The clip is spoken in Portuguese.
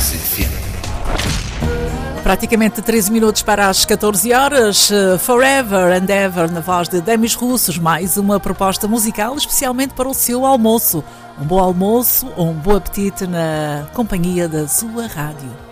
FM. Praticamente 13 minutos para as 14 horas. Forever and Ever, na voz de Demis Roussos, mais uma proposta musical especialmente para o seu almoço. Um bom almoço ou um bom apetite na companhia da sua rádio.